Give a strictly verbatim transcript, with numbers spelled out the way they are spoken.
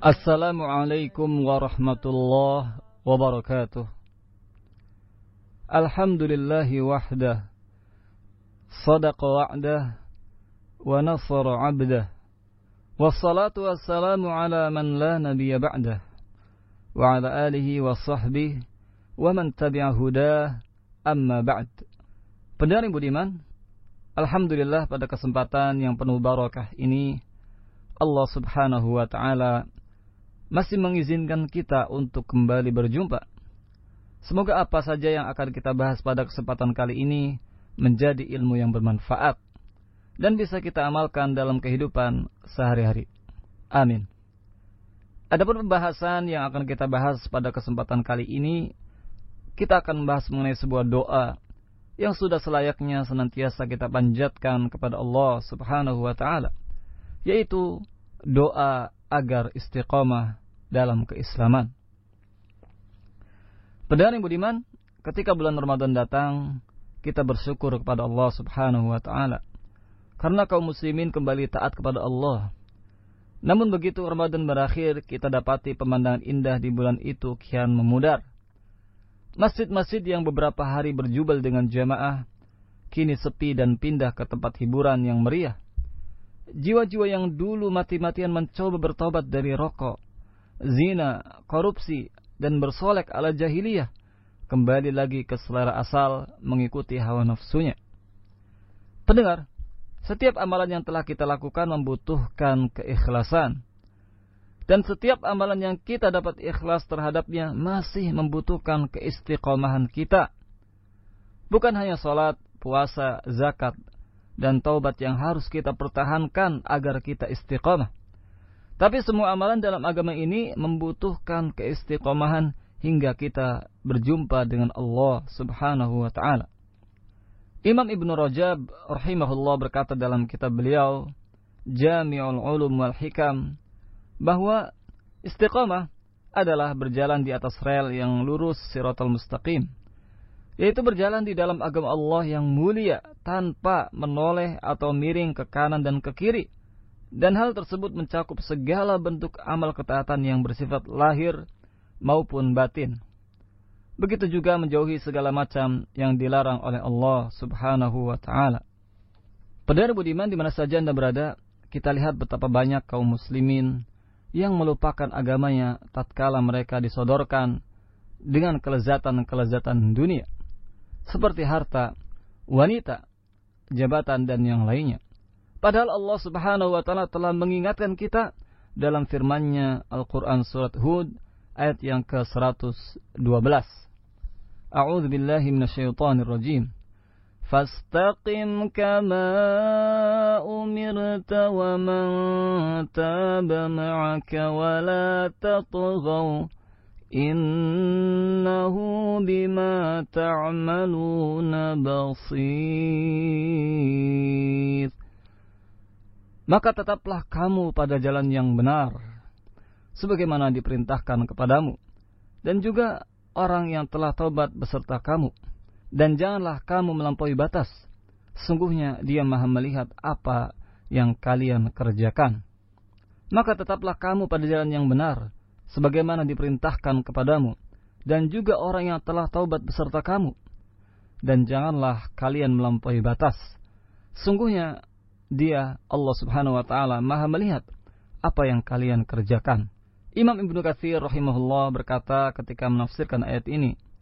Assalamualaikum warahmatullahi wabarakatuh. Alhamdulillahi wahdah, sadaqa wa'dah, wa nasara 'abdah, wassalatu wassalamu ala man la nabiyya ba'dah, wa ala alihi wa sahbihi wa man tabi'a hudah, amma ba'd. Pendengar yang budiman, alhamdulillah pada kesempatan yang penuh barakah ini Allah subhanahu wa ta'ala masih mengizinkan kita untuk kembali berjumpa. Semoga apa saja yang akan kita bahas pada kesempatan kali ini menjadi ilmu yang bermanfaat dan bisa kita amalkan dalam kehidupan sehari-hari. Amin. Adapun pembahasan yang akan kita bahas pada kesempatan kali ini, kita akan membahas mengenai sebuah doa yang sudah selayaknya senantiasa kita panjatkan kepada Allah subhanahu wa ta'ala, yaitu doa agar istiqamah dalam keislaman. Pendengar yang budiman, ketika bulan Ramadan datang, kita bersyukur kepada Allah subhanahu wa ta'ala karena kaum muslimin kembali taat kepada Allah. Namun begitu Ramadan berakhir, kita dapati pemandangan indah di bulan itu kian memudar. Masjid-masjid yang beberapa hari berjubel dengan jamaah kini sepi dan pindah ke tempat hiburan yang meriah. Jiwa-jiwa yang dulu mati-matian mencoba bertobat dari rokok, zina, korupsi, dan bersolek ala jahiliyah kembali lagi ke selera asal mengikuti hawa nafsunya. Pendengar, setiap amalan yang telah kita lakukan membutuhkan keikhlasan. Dan setiap amalan yang kita dapat ikhlas terhadapnya masih membutuhkan keistiqomahan kita. Bukan hanya sholat, puasa, zakat, dan taubat yang harus kita pertahankan agar kita istiqomah. Tapi semua amalan dalam agama ini membutuhkan keistiqomahan hingga kita berjumpa dengan Allah subhanahu wa ta'ala. Imam Ibn Rajab rahimahullah berkata dalam kitab beliau Jami'ul Ulum wal Hikam bahwa istiqamah adalah berjalan di atas rel yang lurus siratal mustaqim, yaitu berjalan di dalam agama Allah yang mulia tanpa menoleh atau miring ke kanan dan ke kiri. Dan hal tersebut mencakup segala bentuk amal ketaatan yang bersifat lahir maupun batin. Begitu juga menjauhi segala macam yang dilarang oleh Allah subhanahu wa ta'ala. Pendengar budiman di mana saja Anda berada, kita lihat betapa banyak kaum muslimin yang melupakan agamanya tatkala mereka disodorkan dengan kelezatan-kelezatan dunia, seperti harta, wanita, jabatan, dan yang lainnya. Padahal Allah subhanahu wa ta'ala telah mengingatkan kita dalam firman-Nya Al-Quran surat Hud ayat yang ke seratus dua belas. A'udzu billahi minasyaitonir rajim. Fastaqim kama umirta wa man taba ma'aka wa la tatghaw innahu bima ta'maluna basir. Maka tetaplah kamu pada jalan yang benar, sebagaimana diperintahkan kepadamu, dan juga orang yang telah taubat beserta kamu. Dan janganlah kamu melampaui batas, sungguhnya Dia Maha melihat apa yang kalian kerjakan. Maka tetaplah kamu pada jalan yang benar, sebagaimana diperintahkan kepadamu, dan juga orang yang telah taubat beserta kamu. Dan janganlah kalian melampaui batas, sungguhnya Dia, Allah subhanahu wa ta'ala, Maha melihat apa yang kalian kerjakan. Imam Ibnu Katsir rahimahullah berkata ketika menafsirkan ayat ini,